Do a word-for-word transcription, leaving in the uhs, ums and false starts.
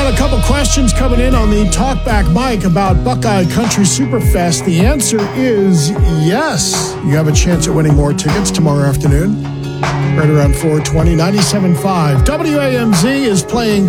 got a couple questions coming in on the Talkback mic about Buckeye Country Superfest. The answer is yes. You have a chance at winning more tickets tomorrow afternoon, right around four twenty. ninety-seven point five W A M Z is playing